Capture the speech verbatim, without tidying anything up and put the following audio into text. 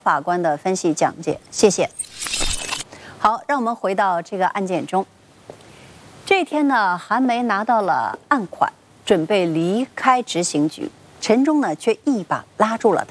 法官的分析讲解，谢谢。好，让我们回到这个案件中。这天呢，韩梅拿到了案款，准备离开执行局，陈忠呢却一把拉住了他。